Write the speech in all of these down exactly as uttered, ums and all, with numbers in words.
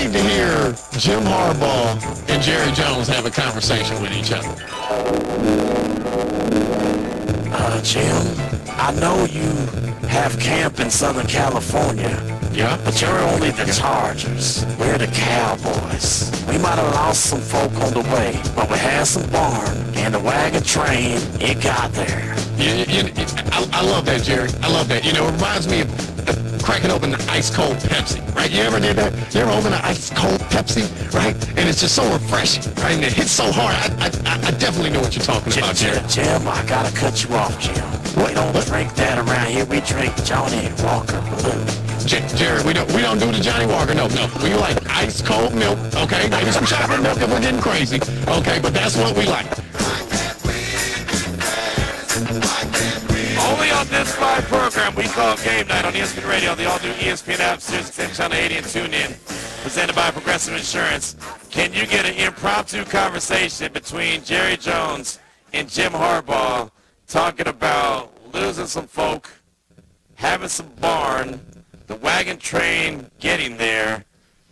need to hear Jim Harbaugh and Jerry Jones have a conversation with each other. Uh, Jim, I know you have camp in Southern California. Yeah? But you're only the Chargers. We're the Cowboys. We might have lost some folk on the way, but we had some barn and the wagon train, it got there. You, you, you, I, I love that, Jerry. I love that. You know, it reminds me of cracking open the ice-cold Pepsi, right? You ever did that? You ever open an ice-cold Pepsi, right? And it's just so refreshing, right? And it hits so hard. I, I, I definitely know what you're talking Jim, about, Jerry. Jim, I gotta cut you off, Jim. We don't drink that around here. We drink Johnny Walker Blue. J- Jerry, we don't we don't do the Johnny Walker. No, no. We like ice cold milk. Okay, maybe some chocolate milk if we're getting crazy. Okay, but that's what we like. Only on this live program we call Game Night on E S P N Radio, the all-new E S P N app, Sirius X M Channel eighty, and tune in. Presented by Progressive Insurance. Can you get an impromptu conversation between Jerry Jones and Jim Harbaugh talking about losing some folk, having some barn, the wagon train getting there,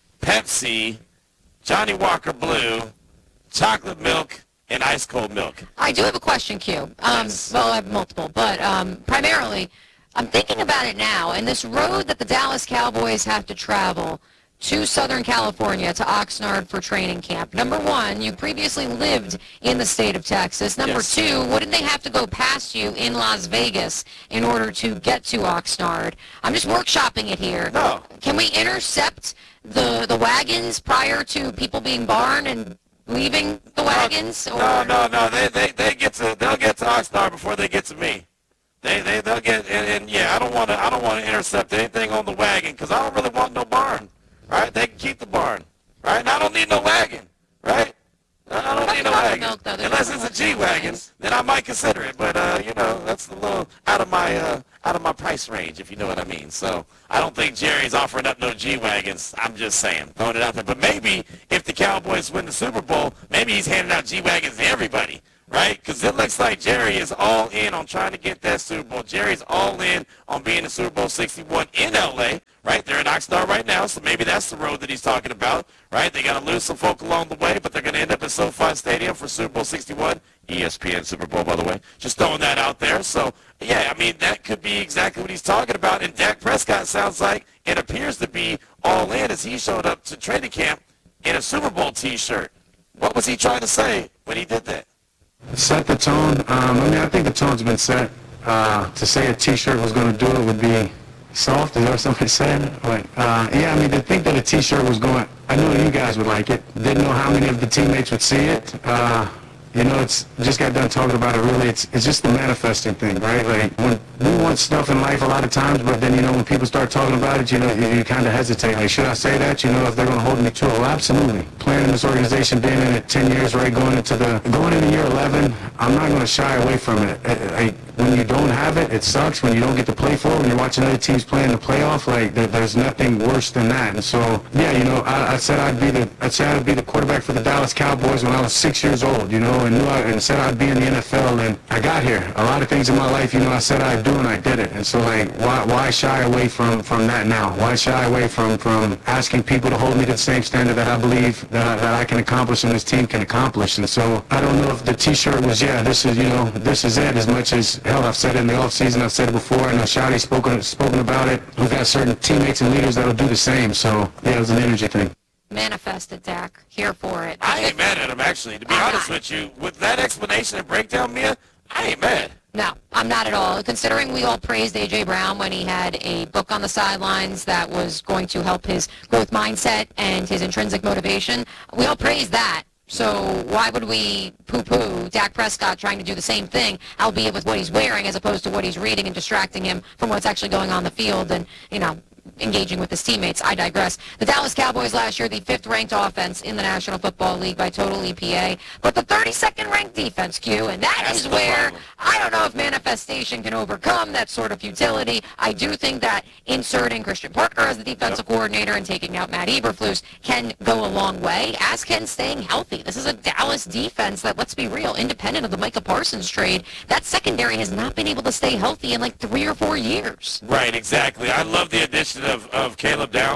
Pepsi, Johnny Walker Blue, chocolate milk, and ice cold milk? I do have a question, Q. Um, Yes. Well, I have multiple, but um, primarily, I'm thinking about it now, and this road that the Dallas Cowboys have to travel to Southern California, to Oxnard for training camp. Number one, you previously lived in the state of Texas. Number Yes. two, wouldn't they have to go past you in Las Vegas in order to get to Oxnard? I'm just workshopping it here. No. Can we intercept the the wagons prior to people being barn and leaving the wagons? Or? No, no, no. They, they, they get to, they'll get to Oxnard before they get to me. They, they, they'll get, and, and yeah, I don't want to, I don't want to intercept anything on the wagon because I don't really want no barn, right? They can keep the barn, right? And I don't need no wagon, right? I don't need no wagon. Milk, though, Unless it's a G-Wagon, then I might consider it. But, uh, you know, that's a little out of my uh, out of my price range, if you know what I mean. So I don't think Jerry's offering up no G-Wagons. I'm just saying, throwing it out there. But maybe if the Cowboys win the Super Bowl, maybe he's handing out G-Wagons to everybody, right? Because it looks like Jerry is all in on trying to get that Super Bowl. Jerry's all in on being in Super Bowl sixty-one in L A, right? They're in Oxnard right now, so maybe that's the road that he's talking about, right? They got to lose some folk along the way, but they're going to end up at SoFi Stadium for Super Bowl sixty-one. E S P N Super Bowl, by the way. Just throwing that out there. So, yeah, I mean, that could be exactly what he's talking about. And Dak Prescott sounds like it appears to be all in as he showed up to training camp in a Super Bowl T-shirt. What was he trying to say when he did that? Set the tone. Um, I mean, I think the tone's been set. Uh, to say a T-shirt was going to do it would be soft. Is that what somebody said? Like, uh, yeah, I mean, to think that a T-shirt was going, I knew you guys would like it. Didn't know how many of the teammates would see it. Uh, you know, it's just got done talking about it. Really, it's it's just the manifesting thing, right? Like when we want stuff in life a lot of times, but then you know when people start talking about it, you know, you, you kind of hesitate. Like, should I say that? You know, if they're going to hold me to it, well, absolutely. Playing in this organization, being in it ten years, right? Going into the going into year eleven, I'm not going to shy away from it. I, I, when you don't have it, it sucks. When you don't get to play for it, when you're watching other teams play in the playoff, like there, there's nothing worse than that. And so, yeah, you know, I, I said I'd be the I said I'd be the quarterback for the Dallas Cowboys when I was six years old. You know, and knew I, and said I'd be in the N F L. And I got here. A lot of things in my life, you know, I said I'd do, and I did it. And so, like, why why shy away from from that now? Why shy away from from asking people to hold me to the same standard that I believe that I, that I can accomplish and this team can accomplish? And so, I don't know if the T-shirt was, yeah, this is, you know, this is it. As much as hell, I've said it in the offseason, I've said it before. I know Shotty's spoken spoken about it. We've got certain teammates and leaders that'll do the same. So, yeah, it was an energy thing. Manifested, Dak. Here for it. I ain't mad at him, actually. To be honest with you, with that explanation and breakdown, Mia, I ain't mad. No, I'm not at all. Considering we all praised A J. Brown when he had a book on the sidelines that was going to help his growth mindset and his intrinsic motivation, we all praised that. So why would we poo-poo Dak Prescott trying to do the same thing, albeit with what he's wearing as opposed to what he's reading and distracting him from what's actually going on the field and, you know, engaging with his teammates. I digress. The Dallas Cowboys last year, the fifth-ranked offense in the National Football League by total E P A, but the thirty-second ranked defense, Q, and that That's is the where problem. I don't know if manifestation can overcome that sort of futility. I do think that inserting Christian Parker as the defensive Yep. coordinator and taking out Matt Eberflus can go a long way, as can staying healthy. This is a Dallas defense that, let's be real, independent of the Micah Parsons trade, that secondary has not been able to stay healthy in like three or four years. Right, exactly. I love the addition of, of Caleb Downs.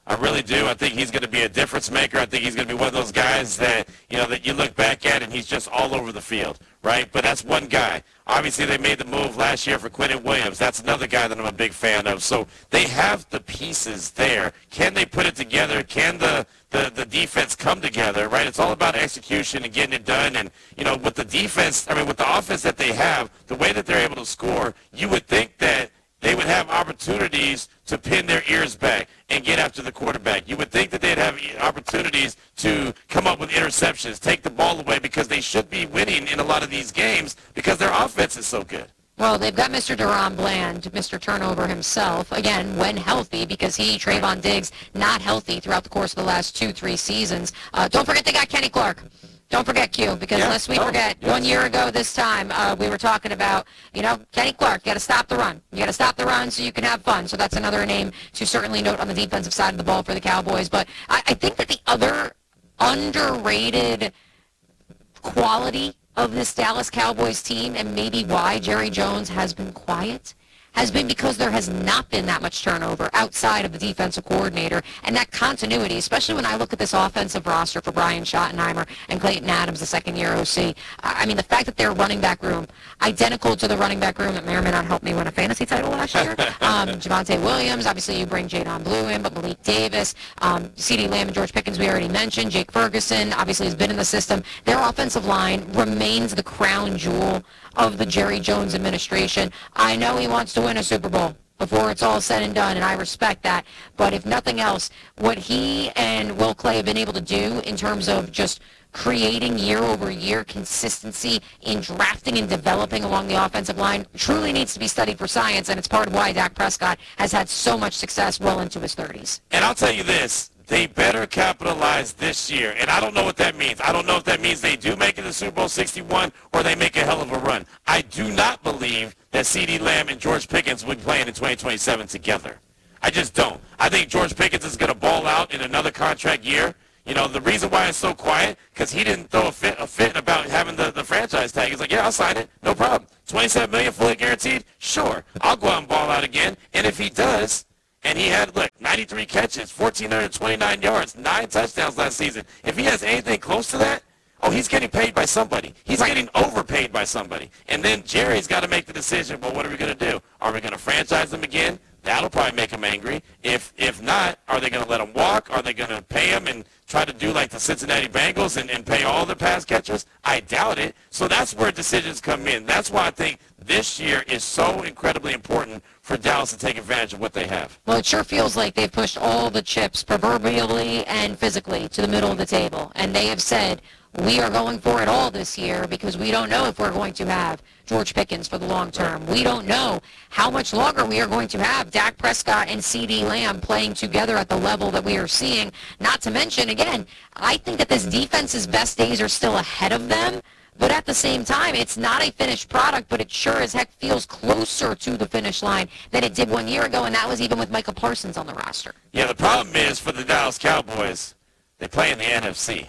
I really do. I think he's going to be a difference maker. I think he's going to be one of those guys that, you know, that you look back at and he's just all over the field, right? But that's one guy. Obviously, they made the move last year for Quentin Williams. That's another guy that I'm a big fan of. So they have the pieces there. Can they put it together? Can the, the, the defense come together, right? It's all about execution and getting it done. And, you know, with the defense, I mean, with the offense that they have, the way that they're able to score, you would think that they would have opportunities to pin their ears back and get after the quarterback. You would think that they'd have opportunities to come up with interceptions, take the ball away, because they should be winning in a lot of these games because their offense is so good. Well, they've got Mister Deron Bland, Mister Turnover himself, again, when healthy, because he, Trayvon Diggs, not healthy throughout the course of the last two, three seasons. Uh, don't forget they got Kenny Clark. Don't forget, Q, because yeah, lest we no, forget, yes. one year ago this time, uh, we were talking about, you know, Kenny Clark, you got to stop the run. You got to stop the run so you can have fun. So that's another name to certainly note on the defensive side of the ball for the Cowboys. But I, I think that the other underrated quality of this Dallas Cowboys team, and maybe why Jerry Jones has been quiet, has been because there has not been that much turnover outside of the defensive coordinator, and that continuity, especially when I look at this offensive roster for Brian Schottenheimer and Clayton Adams, the second-year O C. I mean, the fact that their running back room, identical to the running back room that may or may not help me win a fantasy title last year. um, Javonte Williams, obviously you bring Jadon Blue in, but Malik Davis, um, CeeDee Lamb and George Pickens we already mentioned, Jake Ferguson obviously has been in the system. Their offensive line remains the crown jewel of the Jerry Jones administration. I know he wants to win a Super Bowl before it's all said and done, and I respect that. But if nothing else, what he and Will Clay have been able to do in terms of just creating year-over-year consistency in drafting and developing along the offensive line truly needs to be studied for science, and it's part of why Dak Prescott has had so much success well into his thirties. And I'll tell you this, they better capitalize this year. And I don't know what that means. I don't know if that means they do make it to Super Bowl sixty-one or they make a hell of a run. I do not believe that CeeDee Lamb and George Pickens will be playing in twenty twenty-seven together. I just don't. I think George Pickens is going to ball out in another contract year. You know, the reason why it's so quiet, because he didn't throw a fit, a fit about having the, the franchise tag. He's like, yeah, I'll sign it. No problem. twenty-seven million dollars fully guaranteed? Sure. I'll go out and ball out again. And if he does, and he had, look, ninety-three catches, one thousand four hundred twenty-nine yards, nine touchdowns last season. If he has anything close to that, oh, he's getting paid by somebody. He's getting overpaid by somebody. And then Jerry's got to make the decision, well, what are we going to do? Are we going to franchise him again? That'll probably make him angry. If if not, are they going to let him walk? Are they going to pay him and try to do like the Cincinnati Bengals and, and pay all the pass catchers? I doubt it. So that's where decisions come in. That's why I think this year is so incredibly important for Dallas to take advantage of what they have. Well, it sure feels like they've pushed all the chips, proverbially and physically, to the middle of the table. And they have said, we are going for it all this year because we don't know if we're going to have George Pickens for the long term. We don't know how much longer we are going to have Dak Prescott and CeeDee Lamb playing together at the level that we are seeing. Not to mention, again, I think that this defense's best days are still ahead of them. But at the same time, it's not a finished product, but it sure as heck feels closer to the finish line than it did one year ago, and that was even with Michael Parsons on the roster. Yeah, the problem is for the Dallas Cowboys, they play in the N F C.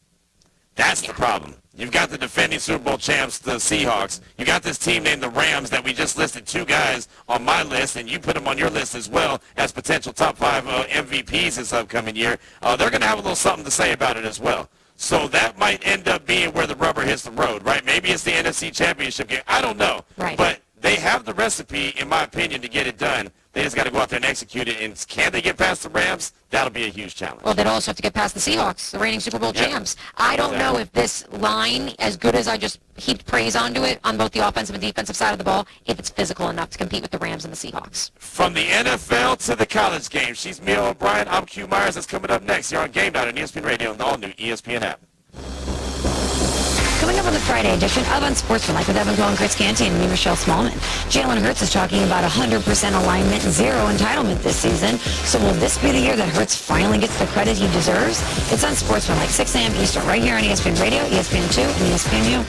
That's the problem. You've got the defending Super Bowl champs, the Seahawks. You got this team named the Rams that we just listed two guys on my list, and you put them on your list as well as potential top five uh, M V Ps this upcoming year. Uh, they're going to have a little something to say about it as well. So that might end up being where the rubber hits the road, right? Maybe it's the N F C Championship game. I don't know. Right. But they have the recipe, in my opinion, to get it done. They just got to go out there and execute it. And can they get past the Rams? That'll be a huge challenge. Well, they'd also have to get past the Seahawks, the reigning Super Bowl Yep. champs. I don't Exactly. know if this line, as good as I just heaped praise onto it on both the offensive and defensive side of the ball, if it's physical enough to compete with the Rams and the Seahawks. From the N F L to the college game, she's Mia O'Brien. I'm Q Myers. That's coming up next here on Game Night on E S P N Radio and the all-new E S P N app. Coming up on the Friday edition of Unsportsmanlike with Evan Cohen, Chris Canty, and me, Michelle Smallman. Jalen Hurts is talking about one hundred percent alignment, zero entitlement this season. So will this be the year that Hurts finally gets the credit he deserves? It's Unsportsmanlike, six a.m. Eastern, right here on E S P N Radio, E S P N two, and E S P N U.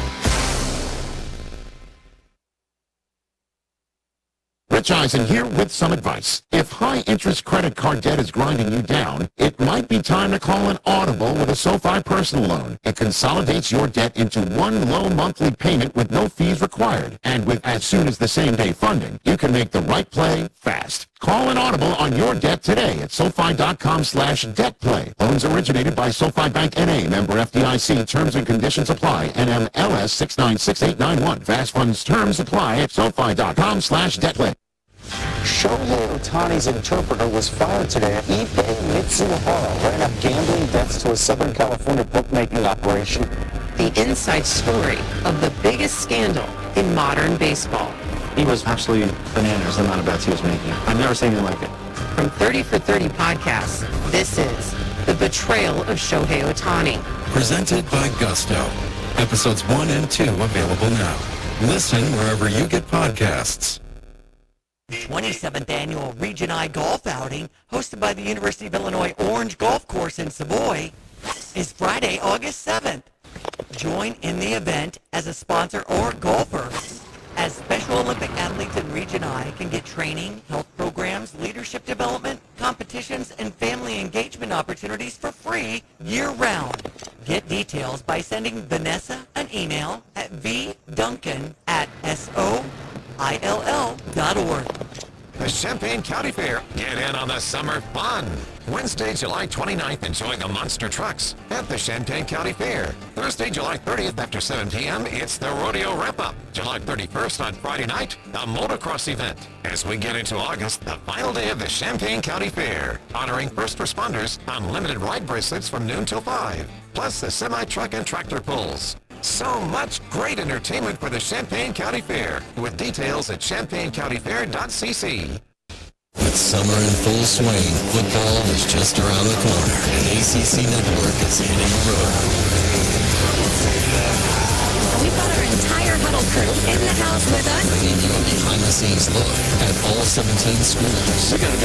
Rich Eisen here with some advice. If high-interest credit card debt is grinding you down, it might be time to call an Audible with a SoFi personal loan. It consolidates your debt into one low monthly payment with no fees required. And with as soon as the same-day funding, you can make the right play fast. Call an audible on your debt today at SoFi.com slash debt play. Loans originated by SoFi Bank N A, member F D I C. Terms and conditions apply. N M L S six nine six eight nine one. Fast funds terms apply at SoFi.com slash debt play. Shohei Ohtani's interpreter was fired today. Ippei Mitsuhara ran up gambling debts to a Southern California bookmaking operation. The inside story of the biggest scandal in modern baseball. He was absolutely bananas, the amount of bets he was making. I've never seen anything like it. From thirty for thirty podcasts, this is The Betrayal of Shohei Ohtani. Presented by Gusto. Episodes one and two available now. Listen wherever you get podcasts. twenty-seventh Annual Region I Golf Outing, hosted by the University of Illinois Orange Golf Course in Savoy, is Friday, August seventh. Join in the event as a sponsor or golfer, as Special Olympic athletes in Region I can get training, health programs, leadership development, competitions, and family engagement opportunities for free year-round. Get details by sending Vanessa an email at vduncan at soill dot org. The Champaign County Fair. Get in on the summer fun. Wednesday, July twenty-ninth, enjoy the monster trucks at the Champaign County Fair. Thursday, July thirtieth, after seven p.m., it's the rodeo wrap-up. July thirty-first, on Friday night, the motocross event. As we get into August, the final day of the Champaign County Fair, honoring first responders, unlimited ride bracelets from noon till five, plus the semi-truck and tractor pulls. So much great entertainment for the Champaign County Fair, with details at champaign county fair dot c c. With summer in full swing, football is just around the corner, and A C C Network is hitting the road. We've got our entire huddle crew in the house with us. Bringing you a behind-the-scenes look at all seventeen schools. We're going to